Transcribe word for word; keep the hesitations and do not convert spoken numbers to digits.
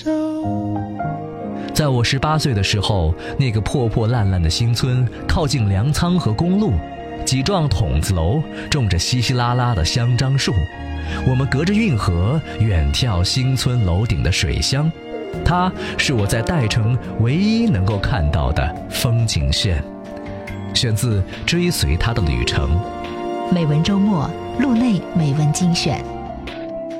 在我十八岁的时候，那个破破烂烂的新村靠近粮仓和公路，几幢筒子楼种着稀稀拉拉的香樟树。我们隔着运河远眺新村楼顶的水乡，它是我在代城唯一能够看到的风景线。选自《追随他的旅程》。 美文周末，路内美文精选。